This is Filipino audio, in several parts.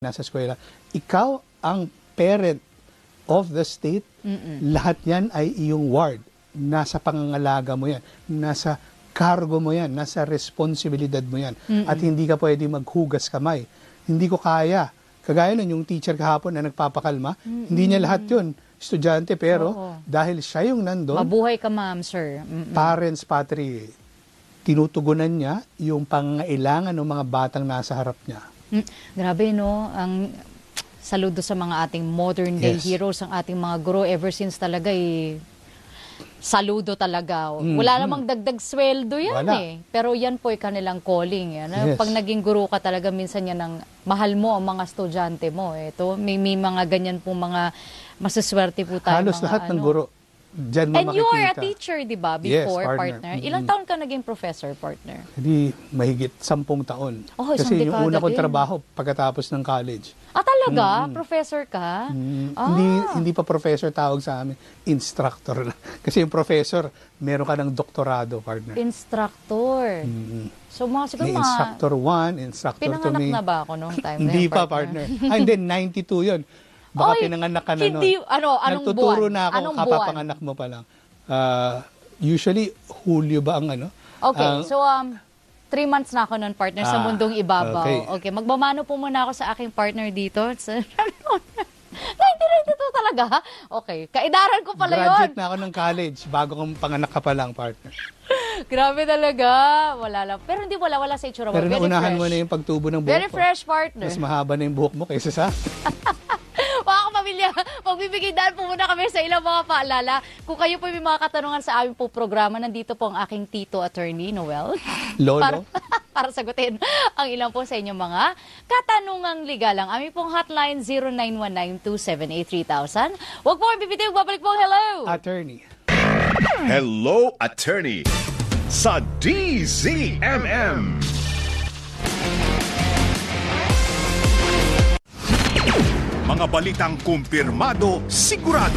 nasa eskwela, ikaw ang parent of the state, lahat yan ay iyong ward. Nasa pangangalaga mo yan, nasa cargo mo yan, nasa responsibilidad mo yan. At hindi ka pwede maghugas kamay. Hindi ko kaya. Kagaya nun, yung teacher kahapon na nagpapakalma, hindi niya lahat yun. Estudyante, pero dahil siya yung nandun, mabuhay ka, ma'am, sir. Parents Patri, tinutugunan niya yung pangailangan ng mga batang nasa harap niya. Grabe, no? Ang saludo sa mga ating modern day heroes, ang ating mga guro ever since talaga saludo talaga. Wala namang dagdag sweldo yan Pero yan po ay kanilang calling. Yan. Pag naging guro ka talaga, minsan yan ang mahal mo ang mga estudyante mo. Ito, may mga ganyan po mga masaswerte po tayo. Halos lahat ng guro. Diyan mo And makikita. you are a teacher, di ba? Before, yes, partner. Ilang taon ka naging professor, partner? Hindi, mahigit 10 taon. Oh, kasi yung una kong trabaho pagkatapos ng college. Ah, talaga? Professor ka? Hindi pa professor tawag sa amin. Instructor lang. Kasi yung professor, meron ka ng doktorado, partner. Instructor. So, siguro may instructor 1, instructor 2. Pinanganak na ba ako noong time hindi na pa, partner. Hindi, 92 yun. Baka pinanganak ka na nun. Anong nagtuturo buwan? na ako, Anong kapapanganak mo pa lang. Usually, Hulyo ba ang ano? Okay, so 3 months na ako nun, partner, sa mundong ibabaw. Okay, magmamano po muna ako sa aking partner dito. 1992 talaga? Okay, kaidaran ko pala yun. Graduate na ako ng college bago kong panganak ka pa lang, partner. Grabe talaga. Wala lang. Pero hindi wala sa itsura mo. Pero naunahan mo na yung pagtubo ng buhok. Very fresh, partner. Mas mahaba na yung buhok mo kaysa sa... Mga kapamilya, magbibigay daan po muna kami sa ilang mga paalala. Kung kayo po may mga katanungan sa aming po programa, nandito po ang aking tito attorney, Noel. Lolo. Para sagutin ang ilang po sa inyong mga katanungang legal. Ang aming pong hotline, 0919-278-3000. Huwag po kang bibitiw, babalik po ang hello. Attorney. Hello, attorney. Sa DZMM. Mga balitang kumpirmado, sigurado,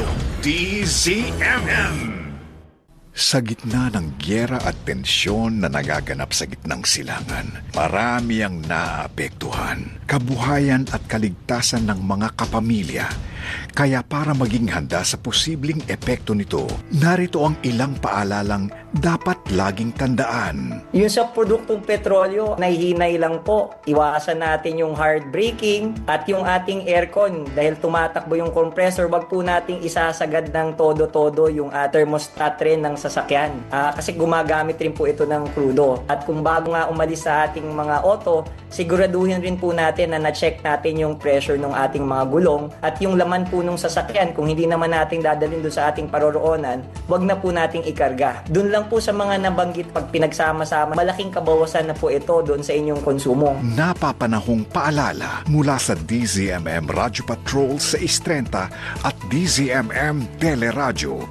DZMM. Sa gitna ng gyera at tensyon na nagaganap sa gitnang silangan, marami ang naapektuhan, kabuhayan at kaligtasan ng mga kapamilya. Kaya para maging handa sa posibleng epekto nito, narito ang ilang paalalang dapat laging tandaan. Yung sa produktong petrolyo, nahihinay lang po. Iwasan natin yung hard braking at yung ating aircon. Dahil tumatakbo yung compressor, wag po nating isasagad ng todo-todo yung thermostat rin ng sasakyan. Kasi gumagamit rin po ito ng krudo. At kung bago nga umalis sa ating mga auto, siguraduhin rin po natin na na-check natin yung pressure ng ating mga gulong at yung laman po nung sasakyan. Kung hindi naman natin dadalhin doon sa ating paroroonan, wag na po nating ikarga. Doon lang po sa mga nabanggit, pag pinagsama-sama, malaking kabawasan na po ito doon sa inyong konsumo. Napapanahong paalala mula sa DZMM Radyo Patrol sa 630 at DZMM Teleradyo.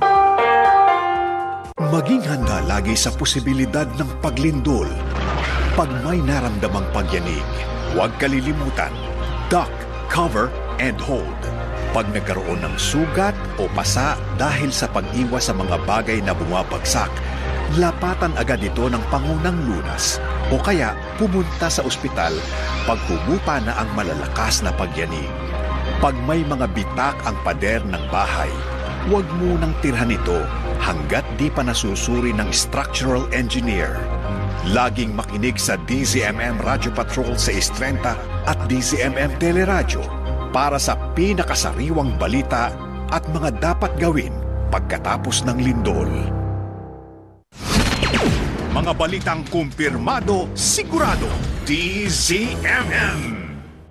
Maging handa lagi sa posibilidad ng paglindol. Pag may naramdamang pagyanig, huwag kalilimutan, duck, cover, and hold. Pag nagkaroon ng sugat o pasa dahil sa pag-iwas sa mga bagay na bumabagsak, lapatan agad ito ng pangunang lunas o kaya pumunta sa ospital pag humupa na ang malalakas na pagyanig. Pag may mga bitak ang pader ng bahay, huwag munang tirhan ito hanggat di pa nasusuri ng structural engineer. Laging makinig sa DZMM Radyo Patrol sa 630 at DZMM Teleradyo para sa pinakasariwang balita at mga dapat gawin pagkatapos ng lindol. Mga balitang kumpirmado, sigurado, DZMM.